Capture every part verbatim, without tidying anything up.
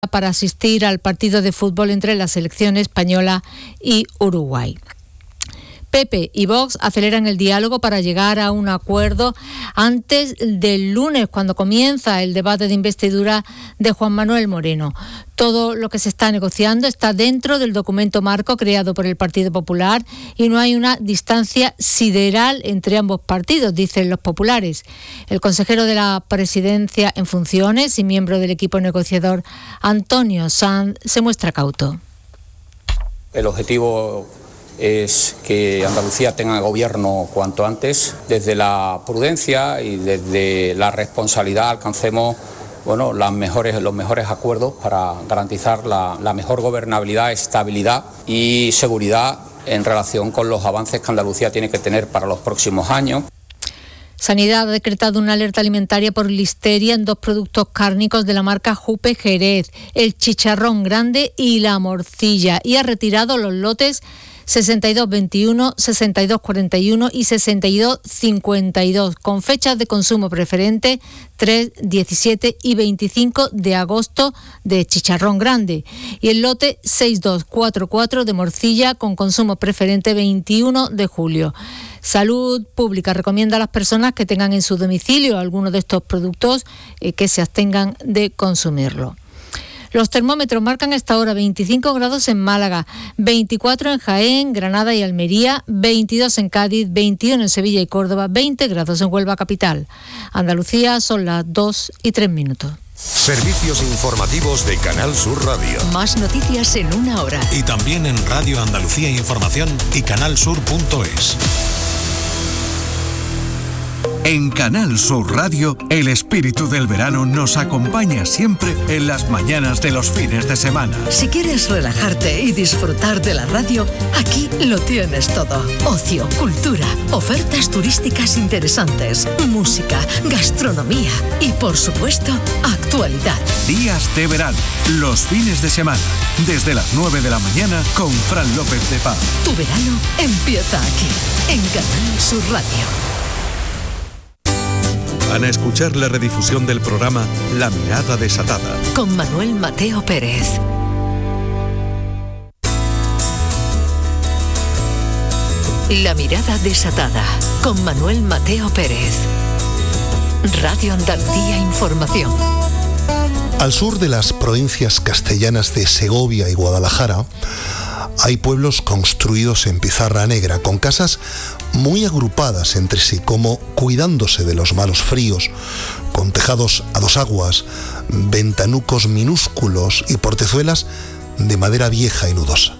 para asistir al partido de fútbol entre la selección española y Uruguay. P P y Vox aceleran el diálogo para llegar a un acuerdo antes del lunes, cuando comienza el debate de investidura de Juan Manuel Moreno. Todo lo que se está negociando está dentro del documento marco creado por el Partido Popular y no hay una distancia sideral entre ambos partidos, dicen los populares. El consejero de la Presidencia en funciones y miembro del equipo negociador, Antonio Sanz, se muestra cauto. El objetivo es que Andalucía tenga gobierno cuanto antes. Desde la prudencia y desde la responsabilidad alcancemos bueno, las mejores, los mejores acuerdos para garantizar la, la mejor gobernabilidad, estabilidad y seguridad en relación con los avances que Andalucía tiene que tener para los próximos años. Sanidad ha decretado una alerta alimentaria por listeria en dos productos cárnicos de la marca Jupe Jerez, el chicharrón grande y la morcilla, y ha retirado los lotes sesenta y dos veintiuno, sesenta y dos cuarenta y uno y sesenta y dos cincuenta y dos, con fechas de consumo preferente tres, diecisiete y veinticinco de agosto de chicharrón grande, y el lote sesenta y dos cuarenta y cuatro de morcilla con consumo preferente veintiuno de julio. Salud Pública recomienda a las personas que tengan en su domicilio alguno de estos productos eh, que se abstengan de consumirlo. Los termómetros marcan hasta ahora veinticinco grados en Málaga, veinticuatro en Jaén, Granada y Almería, veintidós en Cádiz, veintiuno en Sevilla y Córdoba, veinte grados en Huelva capital. Andalucía son las dos y tres minutos. Servicios informativos de Canal Sur Radio. Más noticias en una hora. Y también en Radio Andalucía Información y canalsur punto es. En Canal Sur Radio, el espíritu del verano nos acompaña siempre en las mañanas de los fines de semana. Si quieres relajarte y disfrutar de la radio, aquí lo tienes todo. Ocio, cultura, ofertas turísticas interesantes, música, gastronomía y, por supuesto, actualidad. Días de verano, los fines de semana, desde las nueve de la mañana con Fran López de Paz. Tu verano empieza aquí, en Canal Sur Radio. Van a escuchar la redifusión del programa La Mirada Desatada con Manuel Mateo Pérez. La Mirada Desatada con Manuel Mateo Pérez. Radio Andalucía Información. Al sur de las provincias castellanas de Segovia y Guadalajara hay pueblos construidos en pizarra negra, con casas muy agrupadas entre sí, como cuidándose de los malos fríos, con tejados a dos aguas, ventanucos minúsculos y portezuelas de madera vieja y nudosa.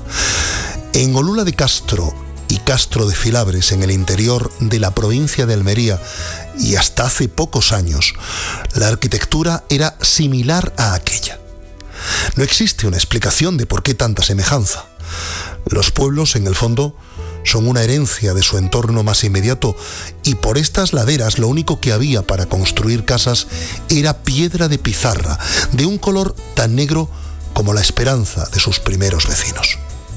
En Olula de Castro y Castro de Filabres, en el interior de la provincia de Almería, y hasta hace pocos años, la arquitectura era similar a aquella. No existe una explicación de por qué tanta semejanza. Los pueblos, en el fondo, son una herencia de su entorno más inmediato, y por estas laderas lo único que había para construir casas era piedra de pizarra, de un color tan negro como la esperanza de sus primeros vecinos.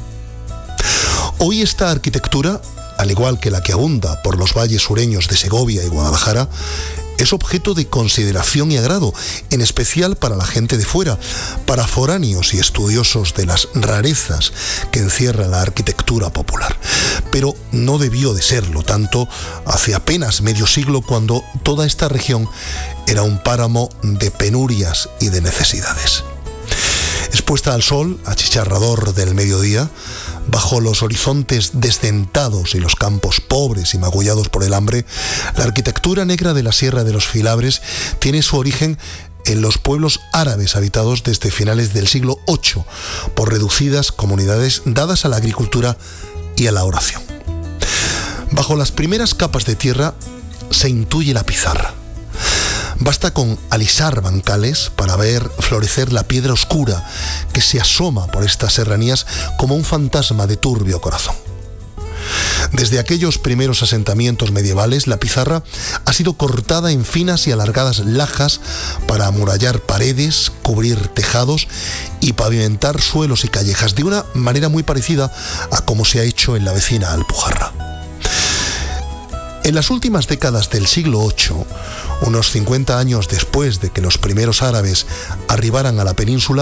Hoy esta arquitectura, al igual que la que abunda por los valles sureños de Segovia y Guadalajara, es objeto de consideración y agrado, en especial para la gente de fuera, para foráneos y estudiosos de las rarezas que encierra la arquitectura popular. Pero no debió de serlo tanto hace apenas medio siglo, cuando toda esta región era un páramo de penurias y de necesidades. Expuesta al sol achicharrador del mediodía, bajo los horizontes desdentados y los campos pobres y magullados por el hambre, la arquitectura negra de la Sierra de los Filabres tiene su origen en los pueblos árabes habitados desde finales del siglo ocho por reducidas comunidades dadas a la agricultura y a la oración. Bajo las primeras capas de tierra se intuye la pizarra. Basta con alisar bancales para ver florecer la piedra oscura que se asoma por estas serranías como un fantasma de turbio corazón. Desde aquellos primeros asentamientos medievales, la pizarra ha sido cortada en finas y alargadas lajas para amurallar paredes, cubrir tejados y pavimentar suelos y callejas, de una manera muy parecida a como se ha hecho en la vecina Alpujarra. En las últimas décadas del siglo octavo, unos cincuenta años después de que los primeros árabes arribaran a la península,